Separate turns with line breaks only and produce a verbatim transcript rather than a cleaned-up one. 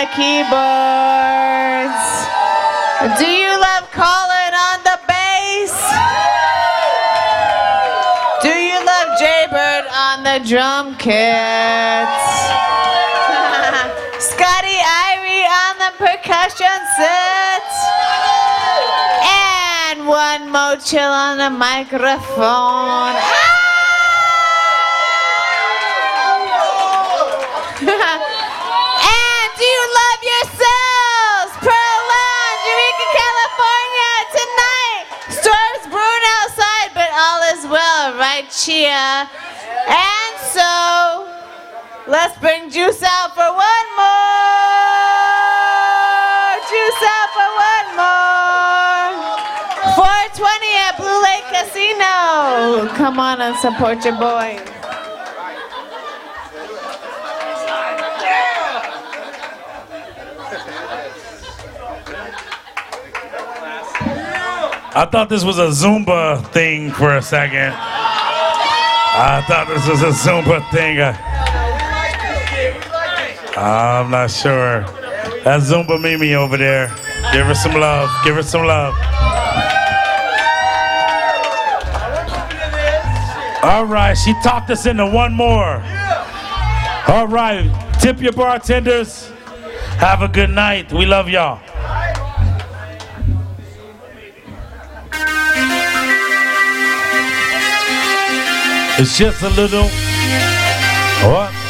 the keyboards? Do you love Colin on the bass? Do you love Jaybird on the drum kits? Scotty Irie on the percussion set? And one Mo Chill on the microphone. Ah! And do you love yourselves? Pearl Lounge, Eureka, California tonight. Storms brewing outside, but all is well, right, Chia? And so, let's bring Juice out for one more. Juice out for one more. four twenty at Blue Lake Casino. Come on and support your boy.
I thought this was a Zumba thing for a second. I thought this was a Zumba thing. I, I'm not sure. That's Zumba Mimi over there. Give her some love. Give her some love. All right, she talked us into one more. All right, tip your bartenders. Have a good night. We love y'all. It's just a little. What?